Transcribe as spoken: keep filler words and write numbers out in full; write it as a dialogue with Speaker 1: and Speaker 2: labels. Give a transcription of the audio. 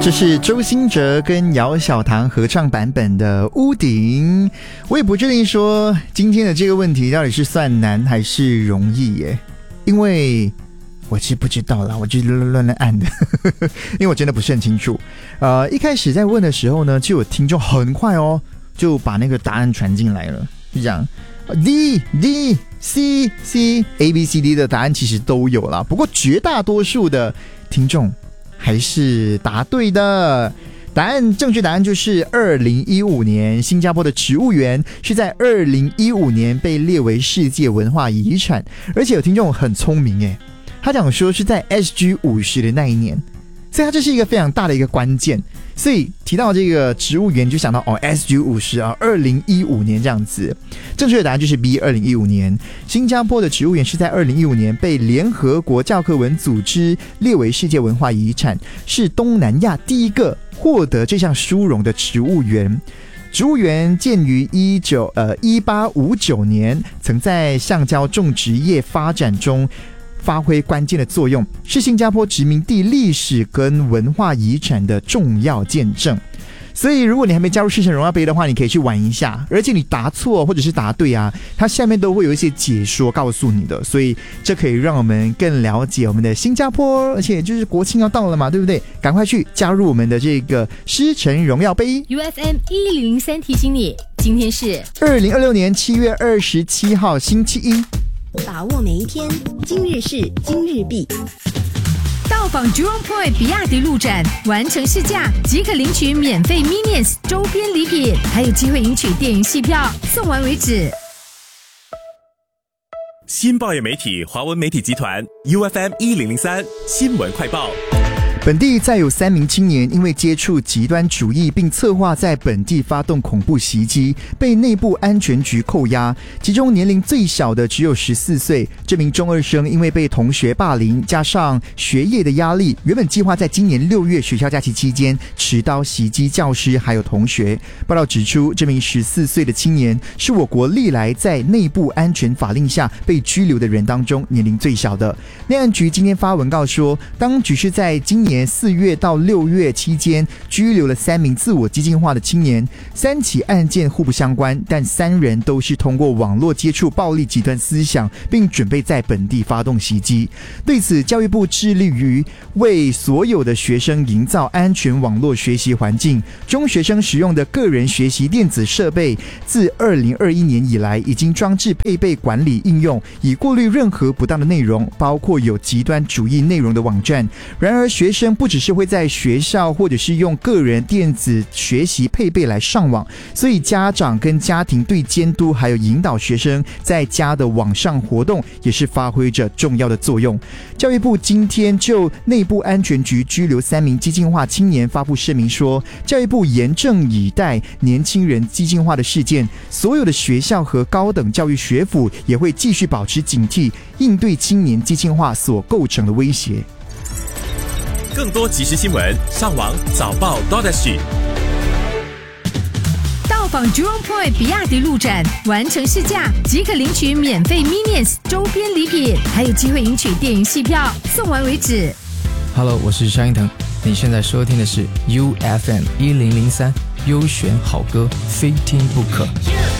Speaker 1: 这是周兴哲跟姚小棠合唱版本的《屋顶》。我也不确定说今天的这个问题到底是算难还是容易耶，因为我其实不知道啦，我就是乱乱按的因为我真的不是很清楚。呃，一开始在问的时候呢，就有听众很快哦就把那个答案传进来了，就这样 D D C C A B C D 的答案其实都有啦，不过绝大多数的听众还是答对的。答案正确答案就是二零一五年，新加坡的植物园是在二零一五年被列为世界文化遗产，而且有听众很聪明耶，他讲说是在 S G 五十 的那一年，所以它这是一个非常大的一个关键。所以提到这个植物园就想到哦 S G 五十 啊，二零一五年这样子。正确的答案就是 B 二零一五年，新加坡的植物园是在二零一五年被联合国教科文组织列为世界文化遗产，是东南亚第一个获得这项殊荣的植物园。植物园建于一八五九年，曾在橡胶种植业发展中发挥关键的作用，是新加坡殖民地历史跟文化遗产的重要见证。所以如果你还没加入世城荣耀杯的话，你可以去玩一下，而且你答错或者是答对啊，它下面都会有一些解说告诉你的，所以这可以让我们更了解我们的新加坡，而且就是国庆要到了嘛，对不对？赶快去加入我们的这个世城荣耀杯。
Speaker 2: U F M 一零零三提醒你，今天是
Speaker 1: 二零二六年七月二十七号星期一，
Speaker 3: 把握每一天，今日事今日毕。
Speaker 2: 到访 Jurong Point 比亚迪路展，完成试驾即可领取免费 Minions 周边礼品，还有机会赢取电影戏票，送完为止。
Speaker 4: 新报业媒体华文媒体集团 U F M 一零零三新闻快报。
Speaker 1: 本地再有三名青年因为接触极端主义并策划在本地发动恐怖袭击，被内部安全局扣押，其中年龄最小的只有十四岁。这名中二生因为被同学霸凌，加上学业的压力，原本计划在今年六月学校假期期间持刀袭击教师还有同学。报道指出，这名十四岁的青年是我国历来在内部安全法令下被拘留的人当中年龄最小的。内安局今天发文告说，当局是在今年四月到六月期间拘留了三名自我激进化的青年，三起案件互不相关，但三人都是通过网络接触暴力极端思想，并准备在本地发动袭击。对此，教育部致力于为所有的学生营造安全网络学习环境。中学生使用的个人学习电子设备自二零二一年以来已经装置配备管理应用，以过滤任何不当的内容，包括有极端主义内容的网站。然而学生不只是会在学校或者是用个人电子学习配备来上网，所以家长跟家庭对监督还有引导学生在家的网上活动也是发挥着重要的作用。教育部今天就内部安全局拘留三名激进化青年发布声明说，教育部严正以待年轻人激进化的事件，所有的学校和高等教育学府也会继续保持警惕，应对青年激进化所构成的威胁。
Speaker 4: 更多即时新闻，上网早报 .sg。
Speaker 2: 到访 Jurong Point 比亚迪路展，完成试驾即可领取免费 Minions 周边礼品，还有机会赢取电影戏票，送完为止。
Speaker 5: Hello， 我是张一腾，你现在收听的是 U F M 一零零三优选好歌，非听不可。